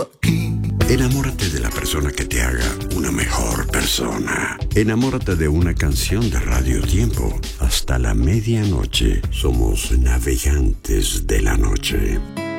Enamórate de la persona que te haga una mejor persona. Enamórate de una canción de Radio Tiempo. Hasta la medianoche somos navegantes de la noche.